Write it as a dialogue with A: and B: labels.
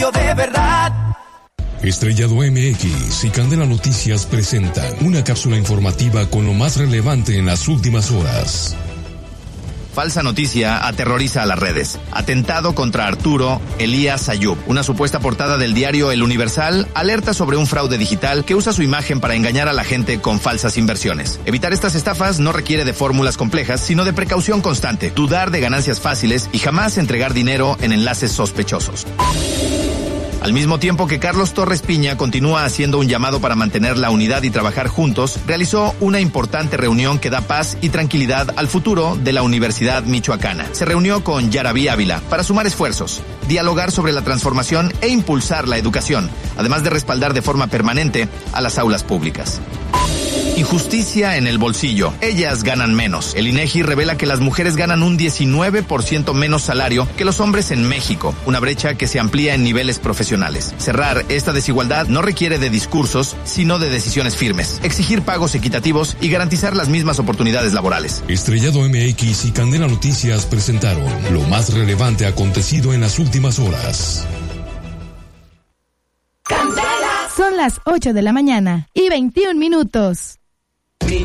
A: De verdad.
B: Estrellado MX y Candela Noticias presentan una cápsula informativa con lo más relevante en las últimas horas.
C: Falsa noticia aterroriza a las redes. Atentado contra Arturo Elías Ayub. Una supuesta portada del diario El Universal alerta sobre un fraude digital que usa su imagen para engañar a la gente con falsas inversiones. Evitar estas estafas no requiere de fórmulas complejas, sino de precaución constante, dudar de ganancias fáciles y jamás entregar dinero en enlaces sospechosos. Al mismo tiempo que Carlos Torres Piña continúa haciendo un llamado para mantener la unidad y trabajar juntos, realizó una importante reunión que da paz y tranquilidad al futuro de la Universidad Michoacana. Se reunió con Yaraví Ávila para sumar esfuerzos, dialogar sobre la transformación e impulsar la educación, además de respaldar de forma permanente a las aulas públicas. Injusticia en el bolsillo. Ellas ganan menos. El INEGI revela que las mujeres ganan un 19% menos salario que los hombres en México, una brecha que se amplía en niveles profesionales. Cerrar esta desigualdad no requiere de discursos, sino de decisiones firmes. Exigir pagos equitativos y garantizar las mismas oportunidades laborales.
B: Estrellado MX y Candela Noticias presentaron lo más relevante acontecido en las últimas horas.
D: Son las 8 de la mañana y 21 minutos.